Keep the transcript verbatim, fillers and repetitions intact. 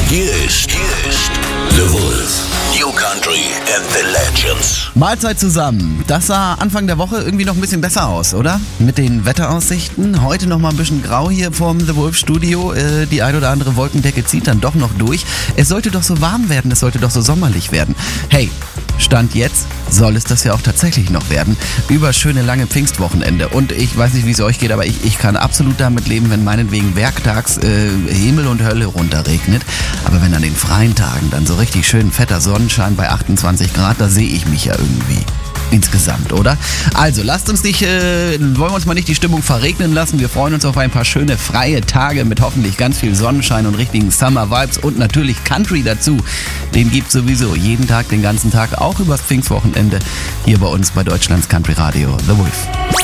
Hier ist, hier ist The Wolf. New Country and the Legends. Mahlzeit zusammen. Das sah Anfang der Woche irgendwie noch ein bisschen besser aus, oder? Mit den Wetteraussichten. Heute noch mal ein bisschen grau hier vorm The Wolf Studio. Äh, die ein oder andere Wolkendecke zieht dann doch noch durch. Es sollte doch so warm werden, es sollte doch so sommerlich werden. Hey, Stand jetzt soll es das ja auch tatsächlich noch werden. Über schöne lange Pfingstwochenende. Und ich weiß nicht, wie es euch geht, aber ich, ich kann absolut damit leben, wenn meinetwegen werktags äh, Himmel und Hölle runterregnet. Aber wenn an den freien Tagen dann so richtig schön fetter Sonnenschein bei achtundzwanzig Grad, da sehe ich mich ja irgendwie. Insgesamt, oder? Also, lasst uns nicht, äh, wollen wir uns mal nicht die Stimmung verregnen lassen. Wir freuen uns auf ein paar schöne freie Tage mit hoffentlich ganz viel Sonnenschein und richtigen Summer-Vibes und natürlich Country dazu. Den gibt's sowieso jeden Tag, den ganzen Tag, auch übers Pfingstwochenende hier bei uns bei Deutschlands Country Radio, The Wolf.